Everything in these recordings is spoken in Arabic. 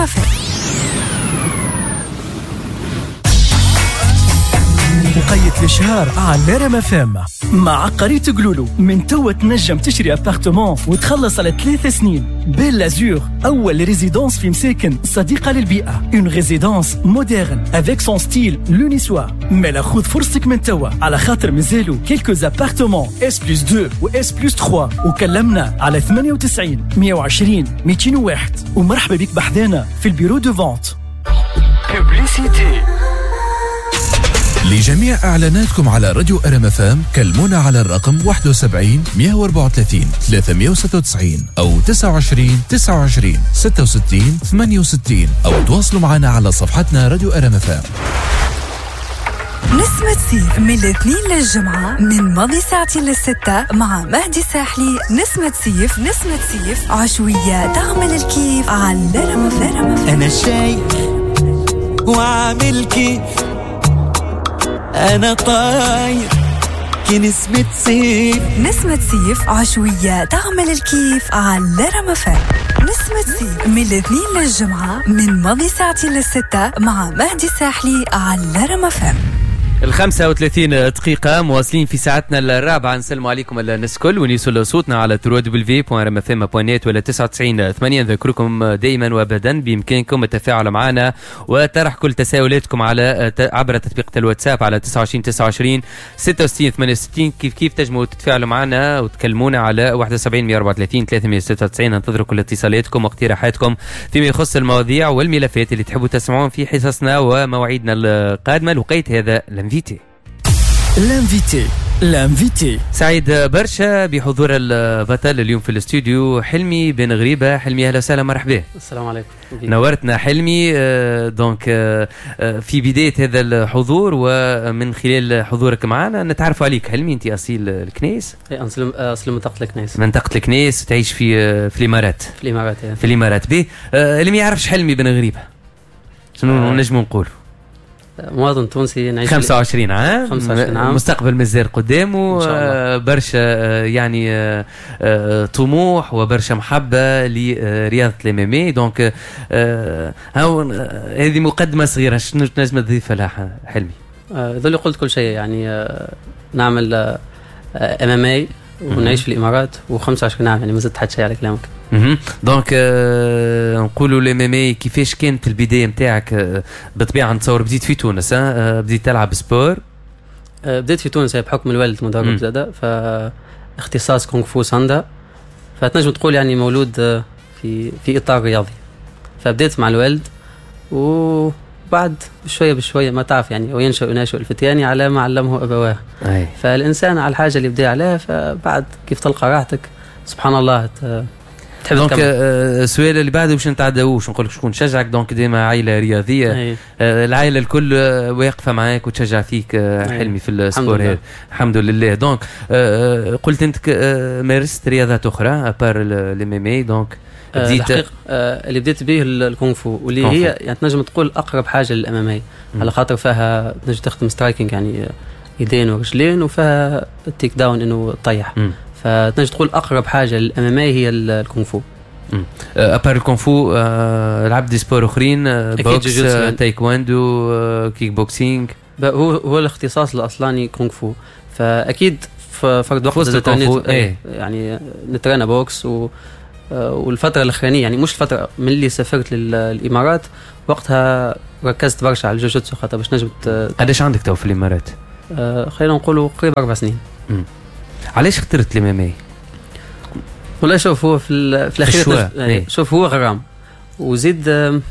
رمفان. مقيد الشهر على رمفان مع عقارية قلولو. من توا تنجم تشري ابارتمون وتخلص على 3 سنين. بيل لازور أول ريزيدونس في مساكن صديقة للبيئة. اون ريزيدونس مودرن افيك سون ستيل لونيسوا. مالا خذ فرصتك من توا على خاطر مازالو كيلكوز ابارتمون S+2 و S+3 وكلمنا على 98 120 201 ومرحبا بك بحذانا في البيرو دو فونت. بوبليسيتي. لجميع إعلاناتكم على راديو RMFM كلمونا على الرقم 71 134 396 أو 29 29 66 68 أو تواصلوا معنا على صفحتنا راديو RMFM. نسمة صيف من الاثنين للجمعة من ماضي ساعتين للستة مع مهدي ساحلي. نسمة صيف عشوية تعمل الكيف على رمفان. أنا شايف وعامل كيف أنا طاير كنسمة صيف. نسمة صيف عشوية تعمل الكيف على رمفان. نسمة صيف من الاثنين للجمعة من ماضي ساعتين للستة مع مهدي ساحلي على رمفان. 35 دقيقة مواصلين في ساعتنا الرابعة. نسلم عليكم الناس الكل ونيسوا صوتنا على www.rmfm.net ولا 99.8. نذكركم دائما وابدا بإمكانكم التفاعل معنا وطرح كل تساؤلاتكم على عبر تطبيق الواتساب على 29 66 68. كيف تجمعوا تتفاعلوا معنا وتكلمونا على 71 134 396. ننتظر كل اتصالاتكم واقتراحاتكم فيما يخص المواضيع والملفات اللي تحبوا تسمعون في حصصنا ومواعيدنا القادمة. لقيت هذا الانفيتي سعيد برشا بحضور البطل اليوم في الاستوديو حلمي بن غريبة. حلمي اهلا وسهلا مرحبا. السلام عليكم. نورتنا حلمي. دونك في بداية هذا الحضور ومن خلال حضورك معنا نتعرف عليك. حلمي انت اصيل الكنيس؟ اصل منطقة الكنيس. منطقة الكنيس تعيش في الامارات. في الامارات بي. اللي ما يعرفش حلمي بن غريبة شنو نجم نقول؟ مواطن تونسي نعيش 25 عام. 25 عام. مستقبل مازال قدامه. برشا يعني طموح وبرشا محبة لرياضة الMMA. دونك هذه مقدمة صغيرة. شنو تنجم تضيف لها حلمي؟ ذولي قلت كل شيء يعني. نعمل MMA ونعيش في الإمارات و25 عام يعني ما زدت حتى شيء على كلامك. دونك نقولوا الMMA كيفاش كانت البداية متاعك؟ بطبيعة نتصور بديت في تونس. بديت تلعب سبور. بديت في تونس بحكم الوالد مدرب زاده فاختصاص كونغ فو ساندا. فتنجم تقول يعني مولود في إطار رياضي. فبديت مع الوالد وبعد بشوية ما تعرف يعني وينشأ الفتيان على ما علمه أبواه. فالإنسان على الحاجة اللي بدأ عليها فبعد كيف تلقى راحتك سبحان الله تحب. دونك السؤال اللي بعده باش نتعداوش نقول لك شكون شجعك. دونك ديما عائلة رياضية. العائلة الكل واقفة معاك وتشجع فيك حلمي في السبور هذا الحمد لله. دونك قلت انت مارست رياضات أخرى أبار الMMA. دونك الحقيقة اللي بديت به الكونغ فو واللي هي يعني تنجم تقول أقرب حاجة للMMA على خاطر فيها تنجم تخدم سترايكينج يعني يدين ورجلين وفيها التيك داون إنه طيح. فتنجم تقول أقرب حاجة للMMA هي الكونغ فو. أبار الكونغ فو لعب دي سبور أخرين بوكس تايكواندو كيك بوكسينج. هو الاختصاص الأصلاني كونغ فو. فأكيد فرد وقت يعني نترينا بوكس والفترة الأخرانية يعني مش الفترة من اللي سافرت للإمارات وقتها ركزت برشا على الجوجوتسو خاطر باش نجم. قداش عندك تو في الإمارات؟ خلينا نقولوا قريب 4 سنين. علاش اخترت الMMA؟ والله شوف هو في الأخير شوف هو غرام وزيد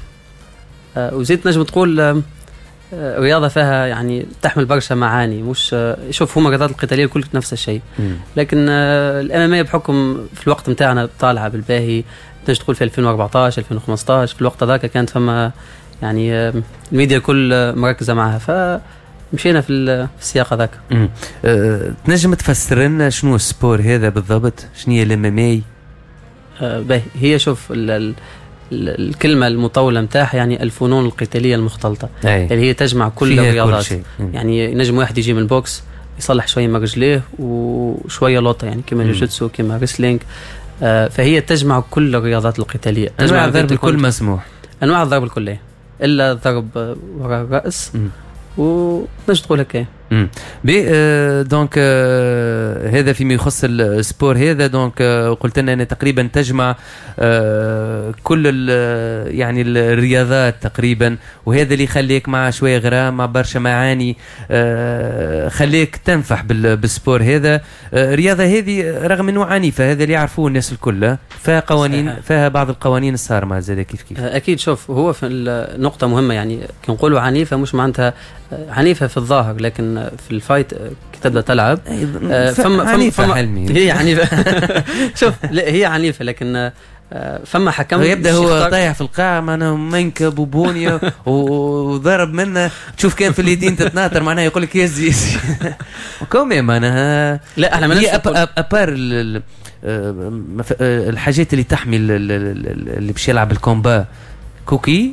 نجم تقول رياضة فيها يعني تحمل برشا معاني. مش شوف هما الرياضات القتالية الكل نفس الشيء لكن الMMA بحكم في الوقت متاعنا طالعة بالباهي تنجم تقول في 2014 2015 في الوقت ذاك كانت فما يعني الميديا كل مركزة معها فمشينا في السياق ذاك. تنجم تفسر لنا شنو السبور هذا بالضبط؟ شنو هي الMMA؟ باهي هي شوف الكلمة المطولة متاعها يعني الفنون القتالية المختلطة اللي هي تجمع كل الرياضات. يعني نجم واحد يجي من البوكس يصلح شوية من رجليه وشوية لوطة يعني كما الجوجوتسو كما ريسلينج. فهي تجمع كل الرياضات القتالية. تجمع ضرب الكل مسموح. انواع الضرب الكليه الا الضرب وراء الراس ونجد تقول هكا. دونك هذا فيما يخص السبور هذا. دونك قلت لنا أن تقريبا تجمع كل يعني الرياضات تقريبا، وهذا اللي يخليك مع شويه غرام مع برشا معاني خليك تنفح بالسبور هذا. الرياضه هذه رغم انه عنيفه، هذا اللي يعرفوه الناس الكل، فيها قوانين، فيها بعض القوانين الصارمه زي كيف اكيد. شوف هو في النقطه مهمه، يعني كي نقولوا عنيفه مش معناتها عنيفة في الظاهر، لكن في الفايت كي تبدا تلعب عنيفة. هي عنيفة. شوف لا هي عنيفة، لكن فما حكم يبدا هو طايح في القاع معناها منكب وبونيا وضرب منه، تشوف كان في اليدين تتناطر معناها يقول لك يزي كومي معناها. لا احنا ما هي ابار الحاجات اللي تحمي اللي باش يلعب الكومبا كوكي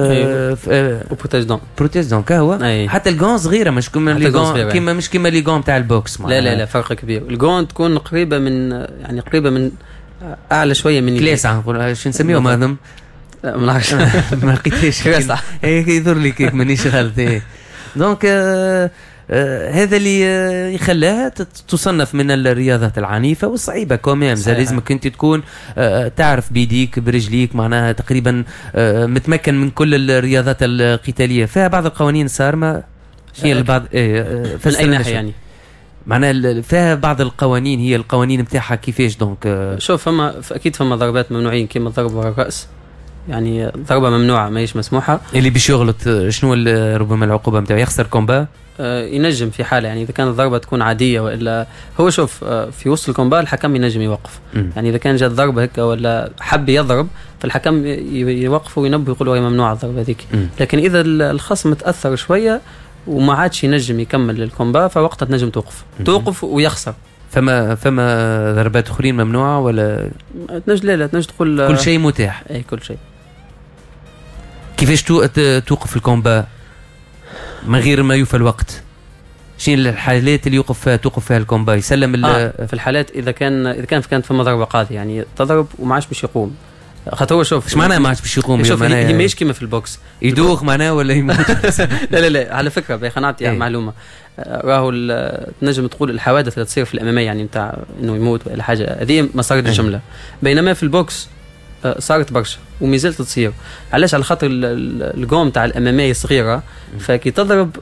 بروتيز دون كهو. حتى الجون صغيره مش كما لي جون كيما مش كيما لي جون تاع البوكس. لا فرق كبير. الجون تكون قريبه من يعني قريبه من اعلى شويه من كلاس نقول شو نسميهم هذم ما نعرفش ما لقيتش هيك يظهر لي كيف مانيش غلط. دونك هذا اللي يخلاها تصنف من الرياضات العنيفة والصعيبة كمان. لازمك انت تكون تعرف بيديك برجليك معناها تقريبا متمكن من كل الرياضات القتالية. فيها بعض القوانين صارمة هي البعض في أي ناحية يعني معناها فيها بعض القوانين، هي القوانين متاعها كيفاش. دونك شوف اكيد فما ضربات ممنوعين كيما الضرب ورا الرأس، يعني ضربة ممنوعة ماهيش مسموحة. اللي باش يغلط شنو ربما العقوبة نتاعو؟ يخسر كومبا؟ ينجم في حالة يعني إذا كانت الضربة تكون عادية، وإلا هو شوف في وسط الكومبا الحكم ينجم يوقف. يعني إذا كان جات ضربة هيك ولا حب يضرب فالحكم يوقف وينبه يقول هي ممنوعة الضربة هذيك. لكن إذا الخصم تأثر شوية وما عادش ينجم يكمل الكومبا فوقتها تنجم توقف ويخسر. فما ضربات أخرين ممنوعة ولا لا تنجم تقول كل شيء متاح؟ أي كل شيء. كيفاش توقف الكومبا من غير ما يوفى الوقت؟ شنو الحالات اللي توقف فيها الكومبا؟ يسلم في الحالات اذا كانت فما ضربه قاضيه، يعني تضرب وما عادش باش يقوم. خاطر هو شوف ايش معناها ما عادش باش يقوم؟ هي ماهيش كيما في البوكس يدوخ معناها ولا يموت؟ لا على فكره باهي نعطي معلومه. راهو تنجم تقول الحوادث اللي تصير في الاماميه يعني نتاع انه يموت ولا حاجه هذه ما صارت الجمله، بينما في البوكس صارت برشا وما زالت تصير. علاش؟ على خاطر القوم تاع الاماميه صغيره، فكي تضرب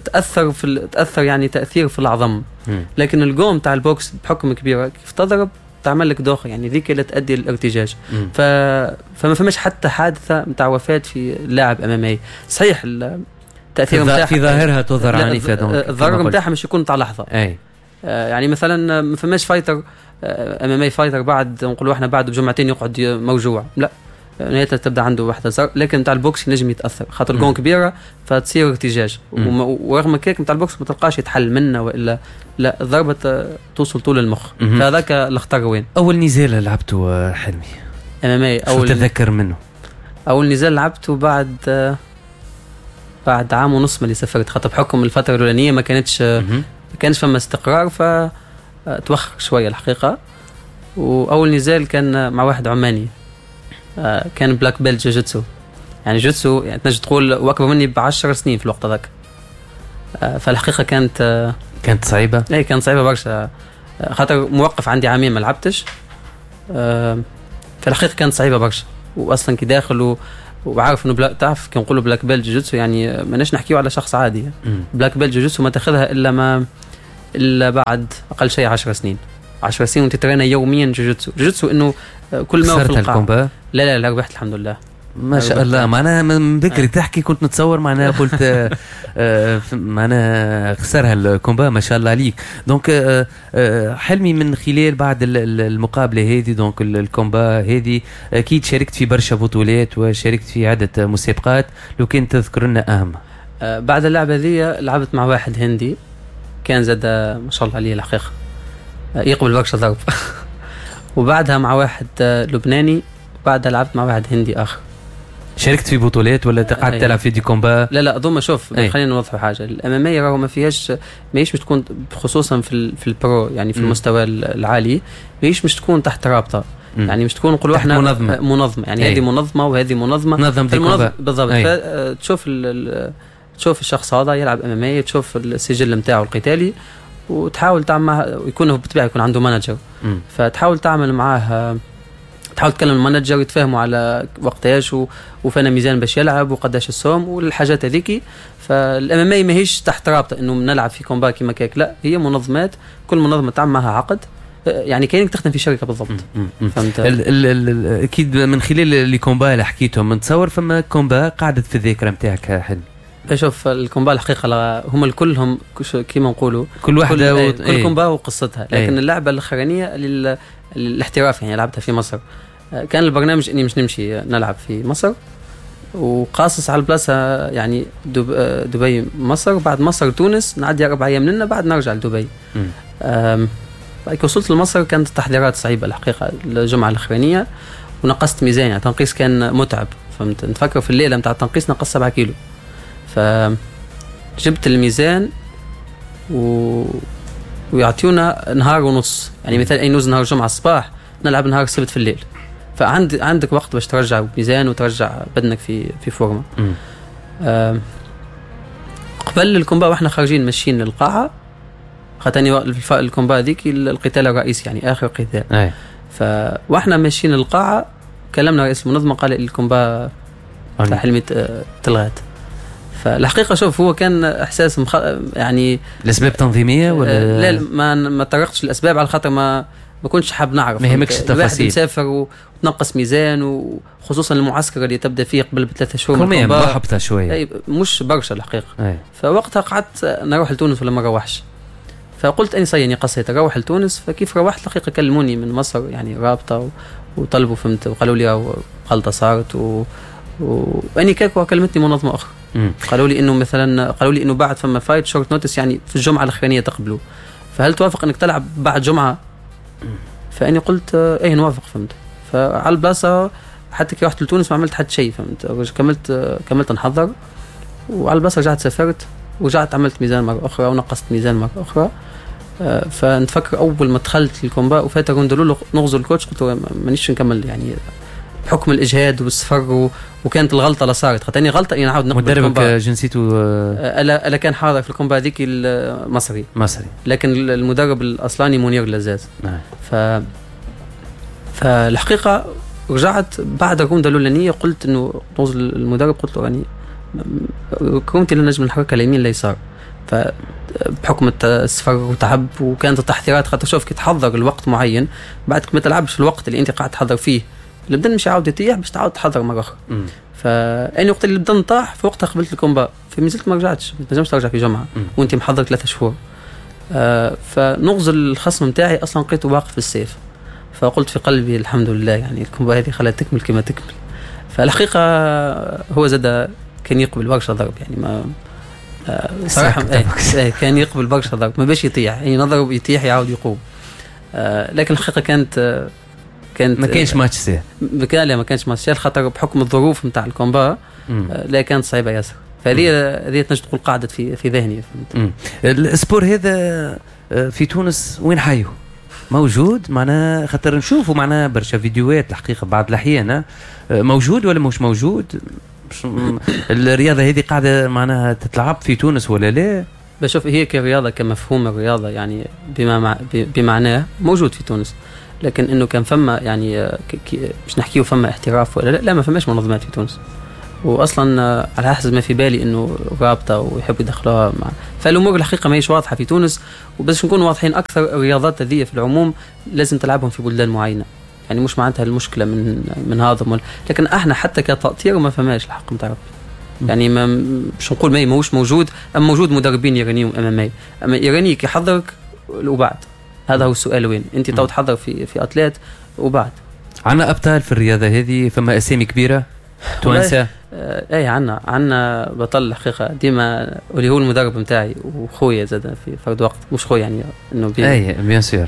تاثر يعني تاثير في العظم. لكن القوم تاع البوكس بحكم كبيره كيف تضرب تعمل لك دوخه، يعني ذيك اللي تؤدي للارتجاج. فما فماش حتى حادثه نتاع وفاه في لاعب امامي. صحيح التاثير نتاعها في ظاهرها تظهر عنيفه، الضرر نتاعها مش يكون تاع لحظه. يعني مثلا ما فماش فايتر امامي فايتر بعد نقولوا احنا بعد بجمعتين يقعد موجوع، لا نهاية تبدا عنده واحده زر. لكن نتاع البوكس ينجم يتاثر خاطر الجون كبيره فتصير ارتجاج، ورغم كيك نتاع البوكس ما تلقاش يتحل منه، والا لا الضربه توصل طول المخ. فهذاك الاخطر وين. اول نزال لعبته حلمي امامي اول تتذكر منه؟ اول نزال لعبته بعد عام ونص من اللي سافرت، خاطر بحكم الفتره الاولانيه ما كانش فما استقرار فتوخر شويه الحقيقه. واول نزال كان مع واحد عماني كان بلاك بيلت جوجيتسو، يعني جوجيتسو يعني تنجم تقول واكبر مني ب10 سنين في الوقت هذاك. فالحقيقه كانت صعيبه. اي كانت صعيبه برشا، خاطر موقف عندي عامين ما لعبتش. فالحقيقه كانت صعيبه برشا، واصلا كي داخل وعارف انه تعرف كي نقولوا بلاك بيلت جوجيتسو يعني ماناش نحكيو على شخص عادي. بلاك بيلت جوجيتسو ما تاخذها الا بعد اقل شيء 10 سنين. 10 سنين وانت ترينا يوميا جوجيتسو انه كل ما في القاع. لا ربحت الحمد لله ما شاء الله. معناها من بكري تحكي كنت نتصور معناها قلت معناها خسرها الكومبا ما شاء الله عليك. دونك حلمي من خلال بعد المقابله هذه دونك الكومبا هذه اكيد شاركت في برشا بطولات وشاركت في عده مسابقات، لو كان تذكر لنا اهم. بعد اللعبه ذي لعبت مع واحد هندي كان زاد ما شاء الله عليه الحقيقه يقبل برشا ضرب. وبعدها مع واحد لبناني، وبعدها لعبت مع واحد هندي اخر. شاركت في بطولات ولا قعدت تلعب في دي كومبا؟ لا ضم شوف خلينا نوضح حاجه. الاماميه راهو ما فيهاش ماهيش تكون خصوصا في البرو يعني في المستوى العالي ماهيش مش تكون تحت رابطه. يعني مش تكون نقولوا احنا منظمه يعني هذه منظمه وهذه منظمه بالضبط. فتشوف تشوف الشخص هذا يلعب MMA، تشوف السجل نتاعو القتالي وتحاول تعمل معه، يكون بالطبيعه يكون عنده مانجر، فتحاول تعمل معاه، تحاول تكلم المانجر يتفاهموا على وقتاش وفانا ميزان باش يلعب وقداش السوم والحاجات هذيك. فالام ام اي ماهيش تحت رابطه انه نلعب في كومبا كيما كيك، لا هي منظمات، كل منظمه تعمل معها عقد، يعني كانك تخدم في شركه بالضبط. فهمت؟ اكيد من خلال اللي كومبا اللي حكيتهم نتصور فما كومبا قاعدة في الذاكره نتاعك حلم. شوف الكومبا الحقيقه هم كلهم كيما نقولوا كل واحده كل كومبا وقصتها، لكن اللعبه الاخرانيه للاحتراف يعني لعبتها في مصر. كان البرنامج اني مش نمشي نلعب في مصر وقاصص على البلاصه، يعني دبي مصر، بعد مصر تونس، نعدي 4 ايام لنا بعد نرجع لدبي. وصلت لمصر كانت التحضيرات صعيبه الحقيقه الجمعه الاخرانيه، ونقصت ميزان، يعني تنقيص كان متعب. فهمت؟ نتفكر في الليله نتاع التنقيص نقص 7 كيلو، فجبت الميزان ويعطيونا نهار ونص، يعني مثلا اي نوز نهار جمعه الصباح نلعب نهار السبت في الليل، فعندك وقت باش ترجع ميزان وترجع بدنك في فورمه. قبل الكومبا واحنا خارجين ماشيين للقاعه، خاطرني الكومبا هذيك القتال الرئيسي يعني اخر قتال. فواحنا ماشيين للقاعه كلمنا رئيس المنظمه قال الكومبا تاع حلمي تلغات. فالحقيقه شوف هو كان احساس يعني الاسباب تنظيميه ولا لا ما طرقتش الاسباب على خاطر ما كنتش حاب نعرف، ما يهمكش التفاصيل. مسافر وتنقص ميزان، وخصوصا المعسكر اللي تبدا فيه قبل ب3 شهور كمان محبطه شويه، مش برشا الحقيقه. فوقتها قعدت نروح لتونس ولا ما روحش، فقلت اني صيني قصيت اروح لتونس. فكيف روحت الحقيقه كلموني من مصر يعني رابطه وطلبوا، فهمت، وقالوا لي غلطه صارت واني كاكو كلمتني منظمه اخرى. قالوا لي انه مثلا بعد فما فايت شورت نوتس يعني في الجمعه الاخرانيه تقبلوا، فهل توافق انك تلعب بعد جمعه؟ فاني قلت ايه نوافق. فهمت؟ فعلى البلاصه حتى كي رحت لتونس ما عملت حتى شيء. فهمت؟ كملت نحضر، وعلى البلاصه رجعت سافرت ورجعت عملت ميزان مره اخرى ونقصت ميزان مره اخرى. فنتفكر اول ما دخلت الكومبا وفات روندولو نغزو الكوتش، قلت له مانيش نكمل يعني بحكم الاجهاد والسفر وكانت الغلطه اللي صارت، خاطرني غلطه اني نعاود نقبل مدربك جنسيته الا كان حاضر في الكومبا هذيك المصري، لكن المدرب الاصلاني منير لزاز. فالحقيقه رجعت بعد الرونده الاولانيه قلت انه نوصل المدرب، قلت له يعني كنت لا نجم نحرك اليمين لا يسار، فبحكم السفر وتعب وكانت التحضيرات، خاطر شوف كي تحضر الوقت معين بعد ما تلعبش الوقت اللي انت قاعد تحضر فيه البدن مش عاود يطيح باش تعاود تحضر مره اخرى. فاني وقت اللي البدن طاح في وقتها قبلت الكومبا، فما زلت ما رجعتش، ما نجمش ترجع في جمعه وانت محضر 3 شهور. فنغزل الخصم نتاعي اصلا لقيته واقف في السيف، فقلت في قلبي الحمد لله يعني الكومبا هذه خلات تكمل كما تكمل. فالحقيقه هو زاد كان يقبل برشا ضرب، يعني ما صراحه كان يقبل برشا ضرب، ما باش يطيح، يعني نضرب يطيح يعاود يقوم. لكن الحقيقه كانت ما كانش ماتش سهل. ما كانش ماتش سهل خاطر بحكم الظروف نتاع الكومبا. لا كانت صعيبه ياسر. فهذه تنجم تقول قاعدة في ذهني. السبور هذا في تونس وين حيو موجود؟ معنا خاطر نشوفوا معنا برشا فيديوهات الحقيقة بعض الأحيان موجود ولا مش موجود؟ الرياضة هذه قاعدة معناها تتلعب في تونس ولا لا؟ بشوف هي كرياضة كمفهوم الرياضة يعني بمعناه موجود في تونس، لكن انه كان فما يعني مش نحكيه فما احتراف ولا لا ما فماش منظمات في تونس. واصلا على حسب ما في بالي انه رابطه ويحبوا يدخلوها فالامور الحقيقه ما هيش واضحه في تونس. وبس نكون واضحين اكثر، الرياضات هذه في العموم لازم تلعبهم في بلدان معينه، يعني مش معناتها المشكله من هذا لكن احنا حتى كتأطير ما فماش الحق نتاع يعني مش نقول ما ماهوش موجود، اما موجود مدربين ايرانيين اما ايراني كيحضرك وبعد هذا هو السؤال، وين انت تو تحضر في اتليت وبعد. عنا ابطال في الرياضه هذه، فما اسامي كبيره توانسه؟ اي عنا بطل الحقيقه ديما واللي هو المدرب نتاعي وخويا زاد في فرد وقت، مش خويا يعني انه اي بيان سور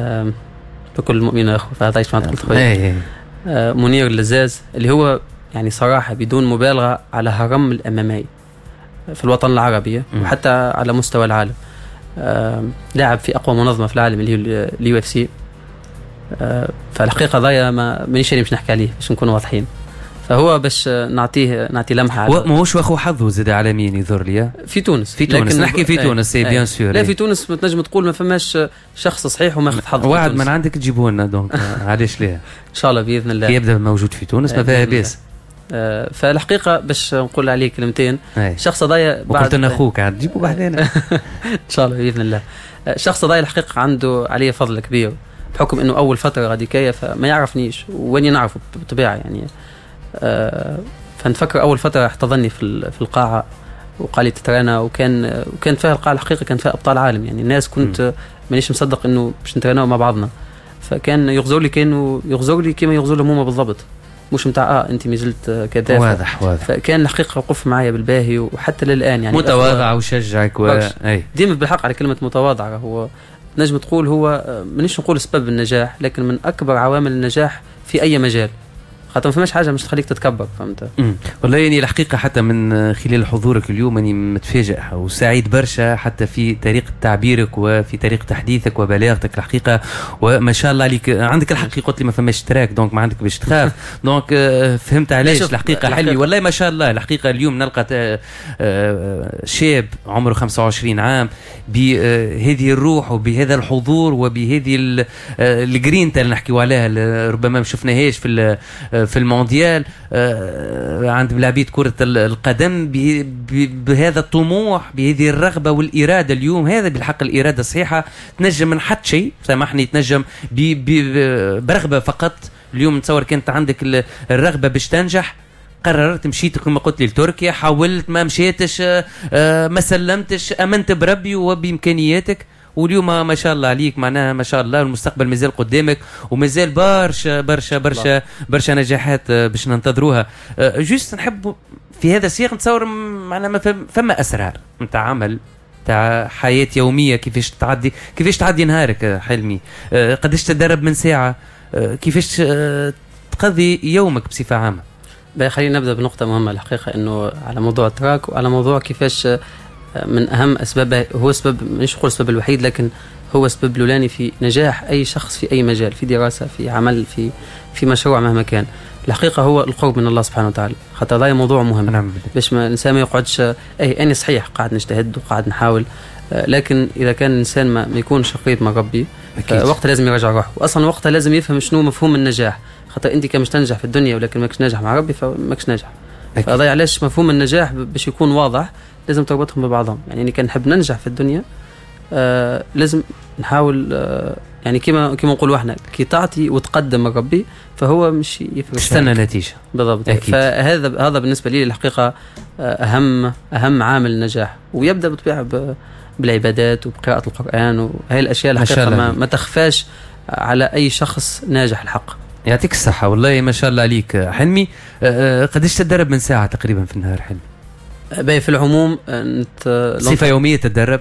بكل المؤمنين اخو، فهذا ايش معناتها قلت خويا. منير لزاز اللي هو يعني صراحه بدون مبالغه على هرم الامامي في الوطن العربي وحتى على مستوى العالم. لاعب في اقوى منظمه في العالم اللي هي اليو اف سي، فالحقيقه ضايا مانيش باش نحكي عليه باش نكونوا واضحين. فهو باش نعطي لمحه على ماهوش واخو حظه زاد عالمين يظهر لي في تونس. في تونس نحكي في تونس سي بيان سور. لا في تونس تنجم تقول ما فماش شخص صحيح وما اخذ حظه. واحد من عندك تجيبوا لنا دونك علاش ليه؟ ان شاء الله باذن الله يبدا موجود في تونس ما فيها باس. فالحقيقه باش نقول عليه كلمتين. شخص ضايع قلت انا اخوك عاد تجيبوا بعدين ان شاء الله باذن الله. شخص ضايع الحقيقه عنده عليه فضل كبير بحكم انه اول فتره غادي كايه فما يعرفنيش واني نعرفه بالطبيعه يعني. فنفكر اول فتره احتضني في القاعه وقال لي تترانا وكان فيها القاعه الحقيقه كان فيها ابطال عالم يعني الناس كنت مانيش مصدق انه باش نتراناو مع بعضنا. فكان يغزر لي كما يغزر لهم هما بالضبط مش نتاع انت ما زلت كذا. واضح. فكان الحقيقه وقف معايا بالباهي وحتى للان يعني متواضع وشجعك اي ديما بالحق على كلمه متواضع. هو نجم تقول هو مانيش نقول سبب النجاح لكن من اكبر عوامل النجاح في اي مجال خاطر ما فماش حاجه مش تخليك تتكبر فهمت. والله يعني الحقيقه حتى من خلال حضورك اليوم اني متفاجئ وسعيد برشا حتى في طريقه تعبيرك وفي طريقه تحديثك وبلاغتك الحقيقه وما شاء الله عليك. عندك الحق قلت لي ما فماش تراك دونك ما عندك باش تخاف دونك فهمت علاش الحقيقه حلمي والله ما شاء الله. الحقيقه اليوم نلقى شاب عمره 25 عام بهذه الروح وبهذا الحضور وبهذه الجرينتا اللي نحكيو عليها ربما ما شفناهاش في المونديال عند ملاعبية كرة القدم بهذا الطموح بهذه الرغبة والإرادة. اليوم هذا بالحق الإرادة صحيحة تنجم من حد شيء سامحني تنجم برغبة فقط. اليوم نتصور كانت عندك الرغبة باش تنجح قررت مشيت كما قلت لي لتركيا حاولت ما مشيتش ما سلمتش أمنت بربي وبإمكانياتك واليوم ما شاء الله عليك معناها ما شاء الله المستقبل مازال قدامك ومازال برشا برشا برشا برشا نجاحات باش ننتظروها. جوست نحب في هذا السياق نتصور معناها ما فما اسرار نتاع عمل تاع حياه يوميه كيفاش تعدي نهارك حلمي قداش تدرب من ساعه كيفاش تقضي يومك بصفه عامه. خلينا نبدا بنقطه مهمه الحقيقه انه على موضوع التراك وعلى موضوع كيفاش من أهم أسبابه هو سبب مش أقول السبب الوحيد لكن هو سبب الأولاني في نجاح أي شخص في أي مجال في دراسة في عمل في مشروع مهما كان. الحقيقة هو القرب من الله سبحانه وتعالى خاطر هذا موضوع مهم باش ما الإنسان ما يقعدش أنا صحيح قاعد نجتهد وقاعد نحاول لكن إذا كان الإنسان ما يكونش قريب من ربي وقتها لازم يراجع روحه وأصلا وقتها لازم يفهم شنو مفهوم النجاح خاطر أنت كمش تنجح في الدنيا ولكن ماكش ناجح مع ربي فماكش ناجح. فهذا علاش مفهوم النجاح باش يكون واضح لازم تربطهم ببعضهم. يعني كان نحب ننجح في الدنيا لازم نحاول يعني كما نقولوا احنا كي تعطي وتقدم من ربي فهو مش يفرق تستنى نتيجه بالضبط. فهذا بالنسبه لي الحقيقه اهم عامل النجاح ويبدا بالطبيعه بالعبادات وبقراءه القران وهي الاشياء الحقيقه ما تخفاش على اي شخص ناجح الحق. يعطيك الصحه والله ما شاء الله عليك حلمي. قداش تدرب من ساعه تقريبا في النهار حلمي؟ في العموم صفة يومية تتدرب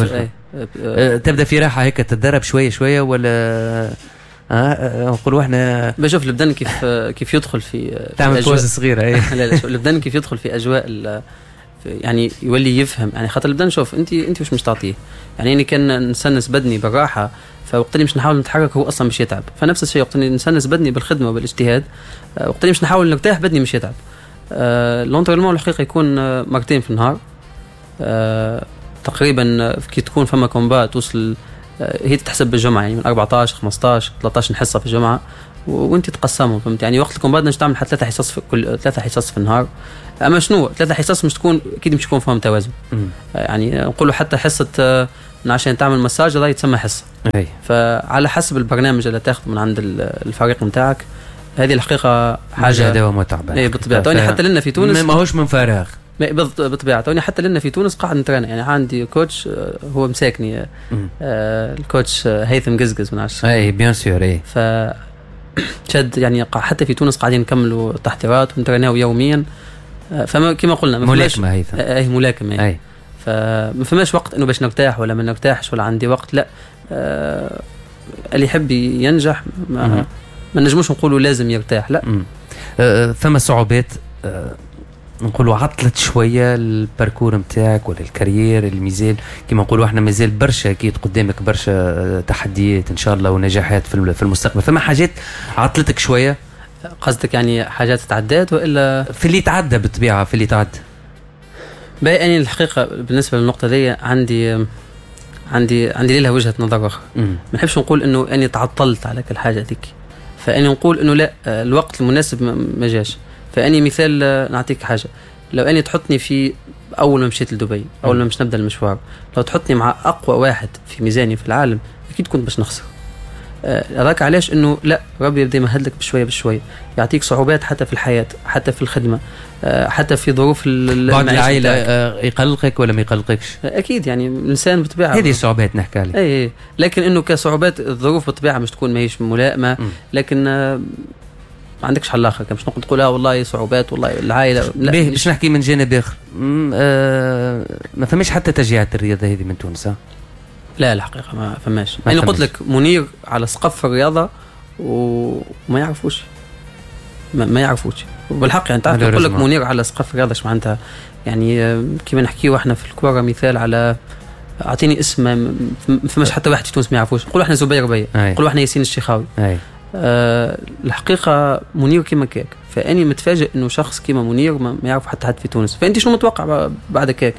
تبدأ في راحة هيك تتدرب شوية ولا نقولوا احنا بشوف البدن كيف يدخل في تعمل بوز صغيرة لا البدن كيف يدخل في أجواء يعني يولي يفهم يعني خاطر البدن شوف انت وش مش تعطيه يعني كان نسنس بدني بالراحة فوقت اللي مش نحاول نتحرك هو اصلا مش يتعب. فنفس الشيء وقت اللي نسنس بدني بالخدمة وبالاجتهاد وقت اللي مش نحاول نرتاح بدني مش يتعب. لونترينمون الحقيقة يكون مرتين في النهار تقريبا كي تكون فما كومبا توصل هي تتحسب بالجمعة يعني من 14 15 13 حصة في الجمعة وانت تقسمهم فهمت يعني وقت الكومبا نجي تعمل حتى 3 حصص في النهار. اما شنو 3 حصص مش تكون اكيد مش تكون فيهم توازن يعني نقولوا حتى حصة عشان تعمل مساج هذا يتسمى حصة. فعلى حسب البرنامج اللي تاخذه من عند الفريق نتاعك هذه الحقيقة حاجة دوام متعبة. ايه بالطبيعة توني حتى لنا في تونس ما هوش من فراغ بالطبيعة توني حتى لنا في تونس قاعد نترينا يعني عندي كوتش هو مساكني الكوتش هيثم قزقز من عشان اي بيان سور اي ف شد يعني حتى في تونس قاعدين نكملوا تحضيرات ونتريناو يوميا. فما كما قلنا ملاكمة هيثم اي ملاكمة اي فما فماش وقت انه باش نرتاح ولا ما نرتاحش ولا عندي وقت لا اللي يحب ينجح ما نجموش نقولوا لازم يرتاح لا. ثم صعوبات نقولوا عطلت شويه الباركور نتاعك ولا الكارير الميزال كما نقولوا احنا مازال برشا اكيد قدامك برشا تحديات ان شاء الله ونجاحات في المستقبل، فما حاجات عطلتك شويه؟ قصدك يعني حاجات تعدات ولا في اللي تعدى بالطبيعه؟ في اللي تعدى باقي. أنا الحقيقه بالنسبه للنقطه دي عندي لها وجهه نظر اخرى. ما نحبش نقول انه اني تعطلت على كل حاجه هذيك، فاني نقول انه لا، الوقت المناسب ما جاش. فاني مثال نعطيك حاجه، لو اني تحطني في اول ما مشيت لدبي، اول ما مش نبدا المشوار، لو تحطني مع اقوى واحد في ميزاني في العالم اكيد كنت باش نخسر. هذاك علاش انه لا، ربي يبدا يمهد لك بشويه بشويه، يعطيك صعوبات حتى في الحياه، حتى في الخدمه، حتى في ظروف بعد العائله. يقلقك ولا ما يقلقكش؟ اكيد يعني الانسان بطبيعه هذه صعوبات نحكي عليها. اي لكن انه كصعوبات الظروف بالطبيعه مش تكون ماهيش ملائمه، لكن ما عندكش حل اخر. مش نقول تقول والله صعوبات والله العائله، لا. باش نحكي من جانب اخر، ما فماش حتى تشجيعات الرياضه هذه من تونس؟ لا الحقيقه ما فماش. انا قلت لك منير على سقف الرياضه وما يعرفوش، ما يعرفوش بالحق. يعني تعرف نقول لك منير على سقف الرياضه ايش معناتها؟ يعني كيما نحكيو احنا في الكوره مثال على، اعطيني اسم ما فماش حتى واحد في تونس ما يعرفوش. نقولوا احنا زبير بيا، نقولوا احنا ياسين الشيخاوي. الحقيقه منير كيما كاك، فاني متفاجئ انه شخص كيما منير ما يعرف حتى حد في تونس. فانت شنو متوقع بعد كاك؟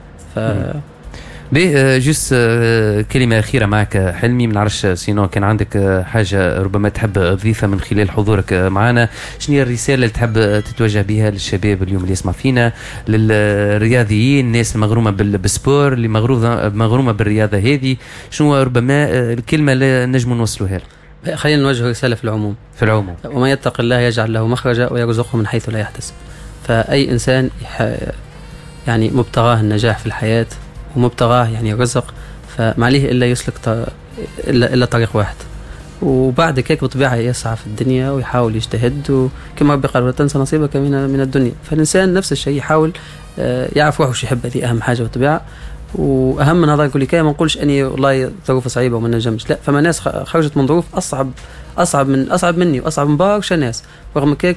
جوست كلمة أخيرة معك حلمي، من عرش سينو كان عندك حاجة ربما تحب تضيفها من خلال حضورك معنا؟ شنو هي الرسالة اللي تحب تتوجه بها للشباب اليوم اللي يسمع فينا، للرياضيين، الناس المغرومة بالسبور، اللي مغرومة بالرياضة هذه؟ شنو ربما الكلمة اللي نجم نوصلوها؟ خلينا نوجه رسالة في العموم. وما يتق الله يجعل له مخرجا ويرزقه من حيث لا يحتسب. فأي إنسان يعني مبتغاه النجاح في الحياة ومبتغاه يعني الرزق، فما عليه إلا يسلك إلا طريق واحد، وبعد كيك بطبيعة يسعى في الدنيا ويحاول يجتهد، وكما ربي قال ولا تنسى نصيبك من الدنيا. فالإنسان نفس الشيء يحاول يعرف روحه وش يحب، هذه أهم حاجة بالطبيعة. وأهم من هذا كل ما نقولش أني والله ظروف صعيبة وما نجمش، لا، فما ناس خرجت من ظروف أصعب مني وأصعب من برشا ناس، رغم كيك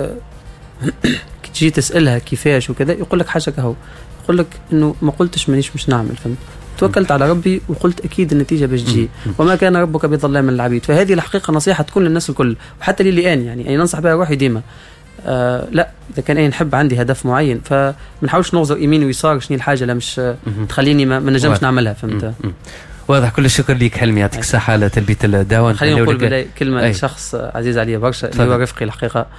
تجي تسألها كيفاش وكذا يقول لك حاجة كهو، يقول لك إنه ما قلتش مش نعمل، فهمت؟ توكلت على ربي وقلت أكيد النتيجة باش تجي، وما كان ربك بظلام للعبيد. فهذه الحقيقة نصيحة تكون للناس الكل، وحتى لي يعني ننصح بها روحي ديما. لا، إذا كان أنا نحب عندي هدف معين، فما نحاولش نغزر يمين ويسار شنو الحاجة لا مش تخليني ما نجمش نعملها، فهمت؟ واضح. كل الشكر ليك حلمي، يعطيك الصحة على تلبية الدعوة. خلينا نقول بداية كلمة شخص عزيز علي برشا اللي هو رفقي.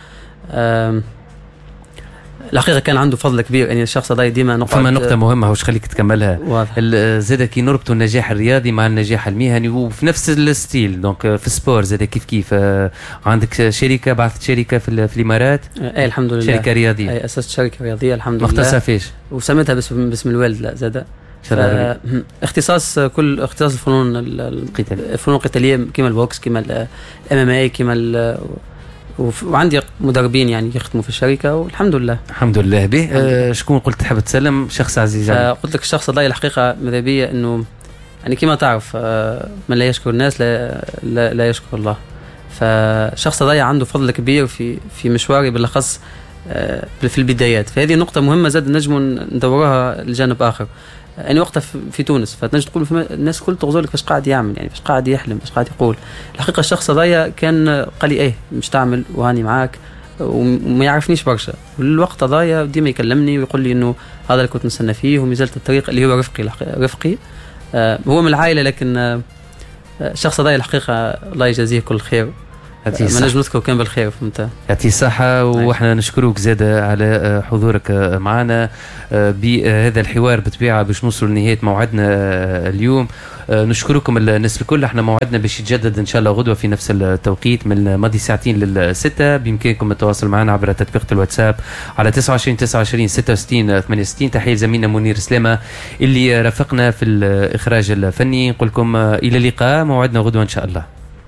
الحقيقة كان عنده فضل كبير، يعني الشخص هذا ديما فما نقطة مهمة وش خليك تكملها. زاد كي نربطوا النجاح الرياضي مع النجاح المهني وفي نفس الستيل، دونك في السبور زاد كيف عندك شركة، بعثت شركة في الإمارات. أي الحمد لله، شركة رياضية. أي أسست شركة رياضية الحمد لله. مختصة فيش؟ وسميتها باسم الوالد. لا زاد اختصاص الفنون القتالية، كما البوكس، كما MMA، كما وعندي مدربين يعني يخدموا في الشركة، والحمد لله. الحمد لله. به شكون قلت تحب تسلم؟ شخص عزيز عليك. قلت لك الشخص الله الحقيقة ماذا بيا انه يعني كما تعرف من لا يشكر الناس لا يشكر الله. فالشخص هذا عنده فضل كبير في مشواري بالاخص في البدايات. فهذه نقطة مهمة زاد نجم ندورها لجانب آخر. يعني وقتها في تونس فتنجم تقول الناس كل تغزر لك فاش قاعد يعمل، يعني فاش قاعد يحلم، فاش قاعد يقول. الحقيقة الشخص هذايا كان قال لي مش تعمل وهاني معاك، وما يعرفنيش برشا. والوقت هذايا ديما يكلمني ويقول لي انه هذا اللي كنت نستنى فيه ومازلت الطريق، اللي هو رفقي. هو من العائلة، لكن الشخص هذايا الحقيقة الله يجازيه كل خير. ما نجم نذكر كان بالخير، فهمت؟ يعطيه الصحة. واحنا نشكروك زاد على حضورك معنا بهذا الحوار بطبيعة باش نوصل لنهاية موعدنا اليوم. نشكركم الناس الكل. احنا موعدنا باش يتجدد ان شاء الله غدوة في نفس التوقيت من ماضي 2 ل6. بامكانكم التواصل معنا عبر تطبيق الواتساب على 29 66 68. تحية زميلنا منير سلامة اللي رافقنا في الإخراج الفني. نقول لكم إلى اللقاء، موعدنا غدوة ان شاء الله.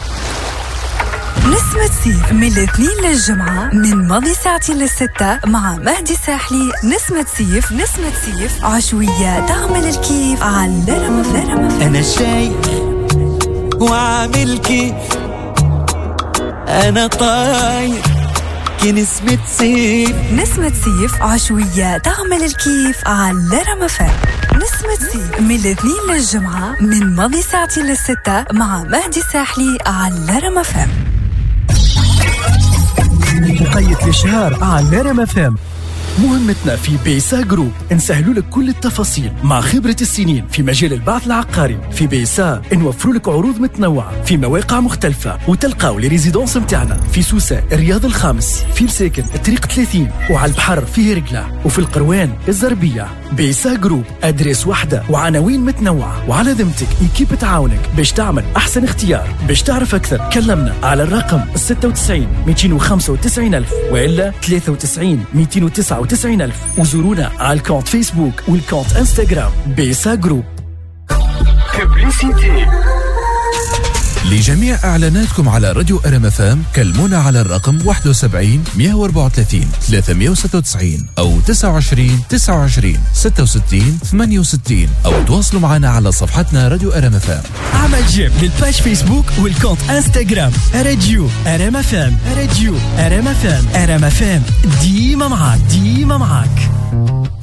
نسمة سيف من الاثنين للجمعة من ماضي 2 ل6 مع مهدي ساحلي. نسمة سيف عشوية تعمل الكيف على رمفان. أنا شايف وعامل كيف، أنا طاير كنسمة صيف. نسمة صيف عشوية تعمل الكيف على رما فام. نسمة صيف من الاثنين للجمعة من ماضي ساعتين للستة مع مهدي ساحلي على رما فام. مقيت الشهر على رما فام. مهمتنا في بيسا جروب نسهلوا لك كل التفاصيل مع خبرة السنين في مجال البعث العقاري. في بيسا نوفروا لك عروض متنوعة في مواقع مختلفة، وتلقاو لي ريزيدونس متاعنا في سوسة الرياض الخامس، في مساكن الطريق 30، وعلى البحر في هرقلة، وفي القروان الزربية. بيسا جروب أدريس واحدة وعناوين متنوعة، وعلى ذمتك إيكيب تعاونك باش تعمل أحسن اختيار. باش تعرف أكثر كلمنا على الرقم 96 295 ألف وإلا 93 299 ألف، وزورونا على الكونت فيسبوك والكونت انستغرام بيسا جروب. ببليسيتي. لجميع إعلاناتكم على راديو RMFM كلمونا على الرقم 71 134 396 أو 29 29 66 68 أو تواصلوا معنا على صفحتنا راديو RMFM. اعمل جيم للباج فيسبوك والكونت انستغرام راديو RMFM. راديو RMFM. RMFM ديما معاك.